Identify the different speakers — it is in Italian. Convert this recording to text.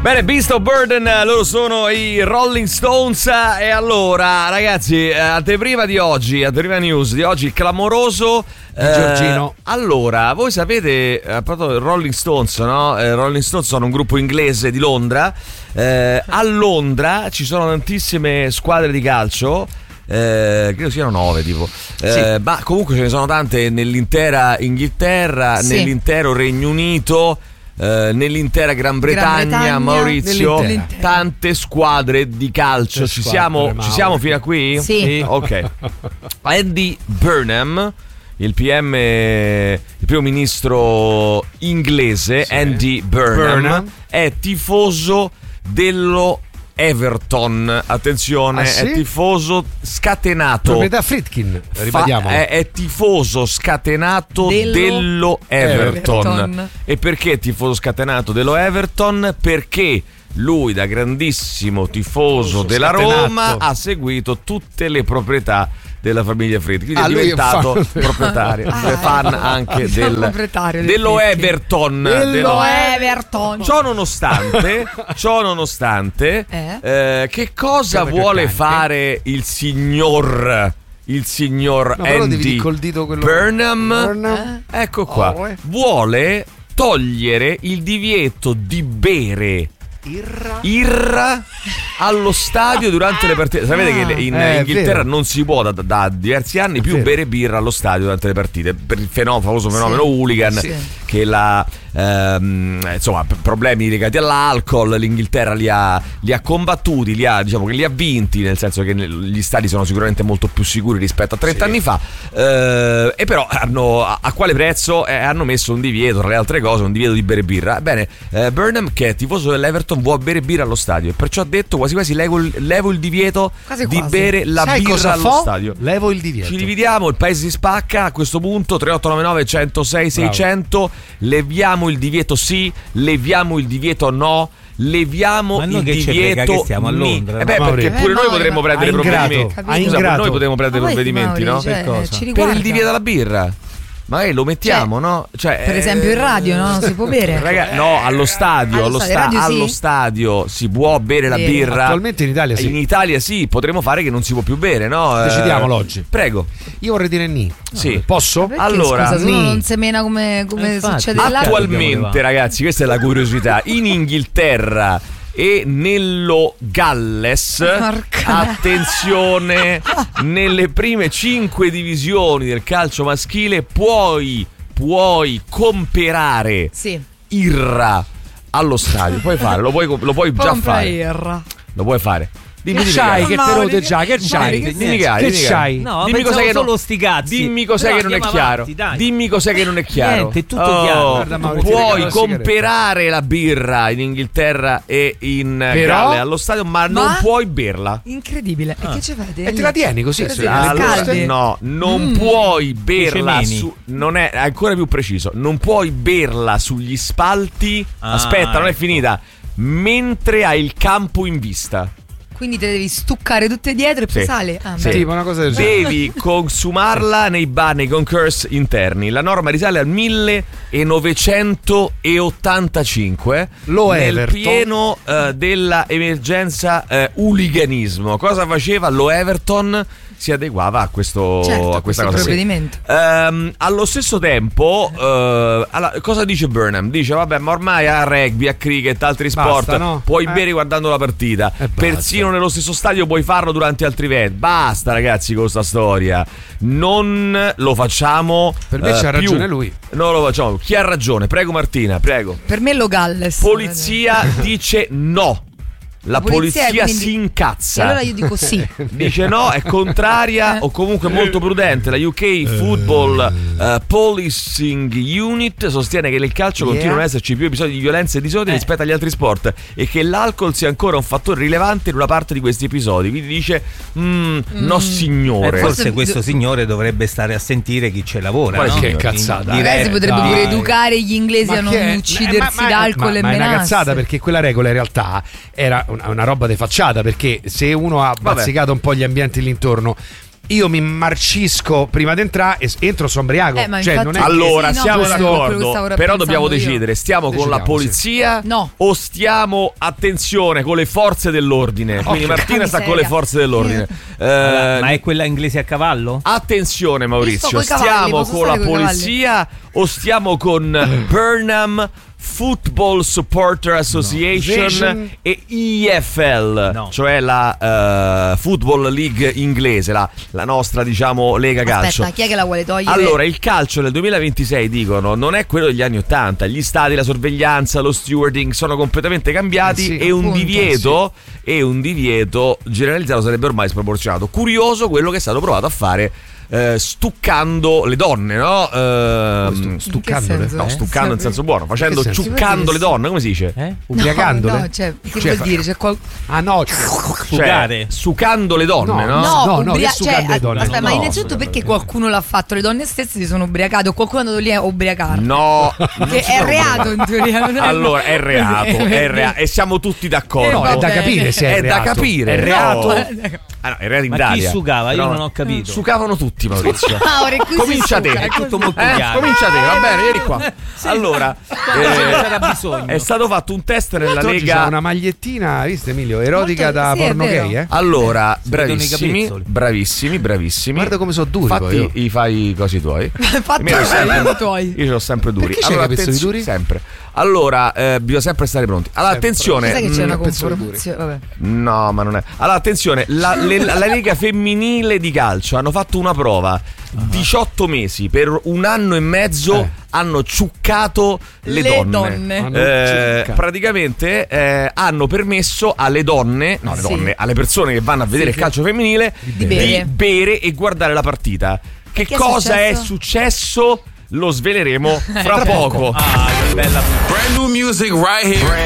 Speaker 1: Bene, Beast of Burden, loro sono i Rolling Stones. E allora, ragazzi, anteprima news di oggi, il clamoroso
Speaker 2: Giorgino.
Speaker 1: Allora, voi sapete, proprio Rolling Stones, no? Rolling Stones sono un gruppo inglese di Londra. A Londra ci sono tantissime squadre di calcio. Credo siano 9 tipo ma comunque ce ne sono tante nell'intera Inghilterra, nell'intero Regno Unito, nell'intera Gran Bretagna, Maurizio, tante squadre di calcio. Ci siamo fino a qui?
Speaker 3: Sì.
Speaker 1: Ok. Andy Burnham, il primo ministro inglese, Andy Burnham, è tifoso dello Everton, attenzione, è tifoso scatenato.
Speaker 2: Proprietà Friedkin, ribadiamo.
Speaker 1: È tifoso scatenato dello Everton. E perché tifoso scatenato dello Everton? Perché lui, da grandissimo tifoso della Roma, ha seguito tutte le proprietà della famiglia Friedkin, quindi è diventato proprietario, fan anche dello Everton.
Speaker 3: Everton.
Speaker 1: Ciò nonostante, che cosa vuole fare il signor Andy Burnham? Ecco qua. Vuole togliere il divieto di bere Irra allo stadio durante le partite. Sapete che in Inghilterra non si può da diversi anni più bere birra allo stadio durante le partite per il famoso fenomeno hooligan, che insomma, problemi legati all'alcol. L'Inghilterra li ha combattuti, diciamo che li ha vinti, nel senso che gli stadi sono sicuramente molto più sicuri rispetto a 30 anni fa, e però a quale prezzo? Hanno messo un divieto, tra le altre cose, un divieto di bere birra. Bene, Burnham, che è tifoso dell'Everton, vuole bere birra allo stadio, e perciò ha detto quasi levo il divieto di bere la birra allo stadio.
Speaker 2: Levo il divieto.
Speaker 1: Ci dividiamo, il paese si spacca a questo punto. 3899 106 600. Leviamo il divieto leviamo il divieto no, leviamo il divieto
Speaker 4: che stiamo a Londra,
Speaker 1: perché pure noi potremmo prendere provvedimenti. Noi potremmo prendere provvedimenti, no? Per il divieto alla birra. Magari lo mettiamo, no? Cioè,
Speaker 3: per esempio in radio, no? Non si può bere.
Speaker 1: No, allo stadio si può bere la birra.
Speaker 2: Attualmente in Italia sì.
Speaker 1: In Italia sì, potremmo fare che non si può più bere, no?
Speaker 2: Decidiamolo oggi.
Speaker 1: Prego.
Speaker 2: Io vorrei dire ni.
Speaker 1: Sì.
Speaker 2: Posso?
Speaker 3: Perché,
Speaker 1: allora,
Speaker 3: scusa, non semena come succede là.
Speaker 1: Attualmente, ragazzi, questa è la curiosità. In Inghilterra e nello Galles, attenzione, nelle prime 5 divisioni del calcio maschile puoi comprare Irra allo stadio. Puoi fare, lo puoi già fare. Irra. Lo puoi fare. Dimmi
Speaker 2: che c'hai, che te lo te già, che c'hai?
Speaker 1: Dimmi che c'hai?
Speaker 4: No,
Speaker 1: dimmi cos'è che
Speaker 4: solo sti cazzi.
Speaker 1: Dimmi cos'è che non è chiaro. Dimmi cos'è che non è chiaro.
Speaker 4: Niente, è tutto chiaro.
Speaker 1: Guarda, puoi comprare la birra in Inghilterra e in Galles allo stadio, ma non puoi berla.
Speaker 3: Incredibile. E che ci fate?
Speaker 2: E te la tieni così?
Speaker 1: No, non puoi berla non è ancora più preciso. Non puoi berla sugli spalti. Aspetta, non è finita. Mentre hai il campo in vista.
Speaker 3: Quindi te devi stuccare tutte dietro e poi sale.
Speaker 2: Tipo una cosa del genere.
Speaker 1: Devi consumarla nei concourse interni. La norma risale al 1985. Nel pieno della emergenza hooliganismo. Cosa faceva lo Everton? Si adeguava a questa cosa
Speaker 3: provvedimento.
Speaker 1: Allo stesso tempo, cosa dice Burnham? Dice vabbè, ma ormai a rugby, a cricket, altri sport puoi bere guardando la partita, persino nello stesso stadio puoi farlo durante altri eventi. Basta, ragazzi, con sta storia, non lo facciamo.
Speaker 2: Per me c'ha ragione lui.
Speaker 1: Non lo facciamo. Chi ha ragione? Prego Martina, prego.
Speaker 3: Per me lo Galles.
Speaker 1: Polizia dice no. La polizia si incazza.
Speaker 3: E allora io dico sì.
Speaker 1: Dice no, è contraria o comunque molto prudente. La UK Football Policing Unit sostiene che nel calcio continuano ad esserci più episodi di violenza e disordine rispetto agli altri sport e che l'alcol sia ancora un fattore rilevante in una parte di questi episodi. Quindi dice no signore.
Speaker 4: Forse questo signore dovrebbe stare a sentire chi ci lavora.
Speaker 1: Ma
Speaker 4: no?
Speaker 1: che cazzata.
Speaker 3: Si potrebbe pure educare gli inglesi a non uccidersi d'alcol e menasse.
Speaker 2: Ma è una cazzata, perché quella regola in realtà era una roba di facciata, perché se uno ha bazzicato un po' gli ambienti lì intorno, io mi marcisco prima di entrare e entro sombriaco. Cioè, non è
Speaker 1: allora,
Speaker 3: sì, no,
Speaker 1: siamo
Speaker 3: quello
Speaker 1: d'accordo,
Speaker 3: stavo
Speaker 1: però dobbiamo
Speaker 3: pensando io.
Speaker 1: decidere, stiamo con la polizia o stiamo, attenzione, con le forze dell'ordine. Quindi Martina sta con le forze dell'ordine.
Speaker 4: Ma è quella inglese a cavallo?
Speaker 1: Attenzione Maurizio,
Speaker 3: cavalli,
Speaker 1: stiamo con la polizia o stiamo con Burnham Football Supporter Association e EFL, cioè la Football League inglese, la nostra, diciamo, lega calcio.
Speaker 3: Aspetta, chi è che la vuole togliere?
Speaker 1: Allora, il calcio nel 2026, dicono, non è quello degli anni 80. Gli stadi, la sorveglianza, lo stewarding sono completamente cambiati e un divieto generalizzato sarebbe ormai sproporzionato. Curioso quello che è stato provato a fare stuccando le donne, no?
Speaker 2: Stuccandole?
Speaker 1: No, stuccando in senso buono, ciuccando le donne, come si dice?
Speaker 2: Ubriacandole?
Speaker 3: No, cioè, che vuol dire?
Speaker 1: Cioè, succando le donne, no?
Speaker 2: No, che succando le donne.
Speaker 3: Aspetta, ma innanzitutto perché qualcuno l'ha fatto? Le donne stesse si sono ubriacate o qualcuno è andato lì a ubriacarle?
Speaker 1: No,
Speaker 3: che è reato in teoria.
Speaker 1: Allora, è reato e siamo tutti d'accordo.
Speaker 2: No, è da capire se è reato.
Speaker 1: Da capire.
Speaker 2: È reato.
Speaker 1: No, è reato in
Speaker 4: Ma
Speaker 1: Italia.
Speaker 4: chi sugava? Io non ho capito.
Speaker 1: Sugavano tutti, Maurizio.
Speaker 3: Comincia
Speaker 1: te.
Speaker 4: È tutto molto chiaro.
Speaker 1: Comincia te, va bene, vieni qua. Allora,
Speaker 4: c'era bisogno.
Speaker 1: è stato fatto un test nella Lega.
Speaker 2: C'è una magliettina, visto Emilio, erotica da porno gay,
Speaker 1: Allora, bravissimi.
Speaker 2: Guarda come sono duri.
Speaker 1: Infatti, fai i cosi tuoi.
Speaker 3: tuoi.
Speaker 1: Io ce l'ho sempre duri.
Speaker 2: Perché
Speaker 1: allora,
Speaker 2: c'è duri?
Speaker 1: Sempre. Allora, bisogna sempre stare pronti. Allora, attenzione.
Speaker 3: Sai che c'è una conformazione? Vabbè.
Speaker 1: No, ma non è. Allora, attenzione, la Lega femminile di calcio hanno fatto una prova. 18 mesi, per un anno e mezzo hanno ciuccato le donne. Praticamente hanno permesso alle donne, alle persone che vanno a vedere il calcio femminile di bere e guardare la partita. Che cosa è successo? Lo sveleremo fra poco.
Speaker 4: Ah, che bella.
Speaker 5: Brand new music right here.